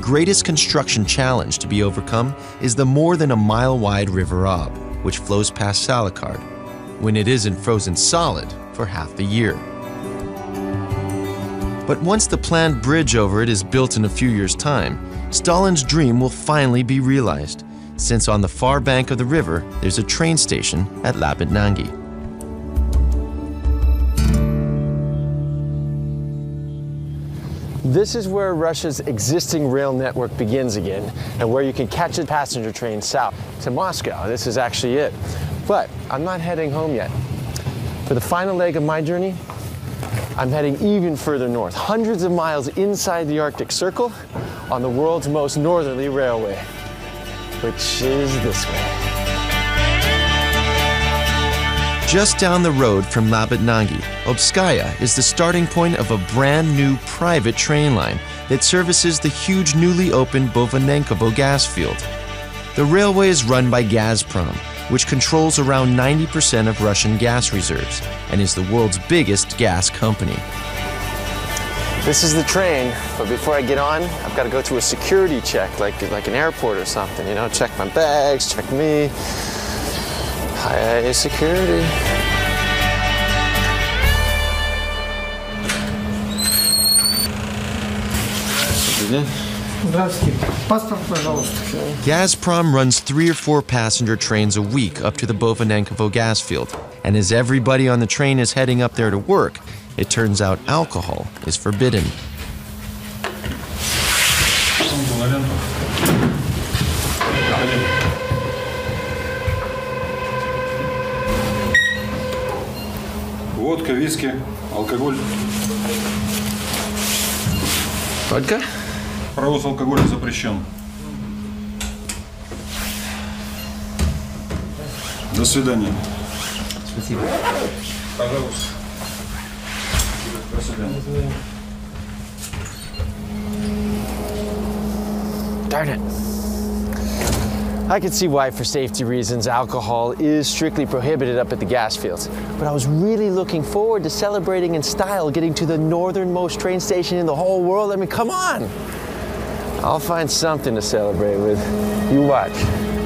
greatest construction challenge to be overcome is the more than a mile-wide River Ob, which flows past Salekhard, when it isn't frozen solid for half the year. But once the planned bridge over it is built in a few years' time, Stalin's dream will finally be realized, since on the far bank of the river there's a train station at Labinagi. This is where Russia's existing rail network begins again, and where you can catch a passenger train south to Moscow. This is actually it. But I'm not heading home yet. For the final leg of my journey, I'm heading even further north, hundreds of miles inside the Arctic Circle, on the world's most northerly railway, which is this way. Just down the road from Labinagi, Obskaya is the starting point of a brand new private train line that services the huge newly opened Bovanenkovo gas field. The railway is run by Gazprom, which controls around 90% of Russian gas reserves and is the world's biggest gas company. This is the train, but before I get on, I've got to go through a security check, like an airport or something, you know, check my bags, check me. Hi, security. Gazprom runs 3 or 4 passenger trains a week up to the Bovanenkovo gas field, and as everybody on the train is heading up there to work, it turns out alcohol is forbidden. Водка, виски, алкоголь. Vodka? Провоз алкоголя запрещен. До свидания. Спасибо. Пожалуйста. До свидания. Darn it. I can see why, for safety reasons, alcohol is strictly prohibited up at the gas fields. But I was really looking forward to celebrating in style, getting to the northernmost train station in the whole world. I mean, come on! I'll find something to celebrate with. You watch.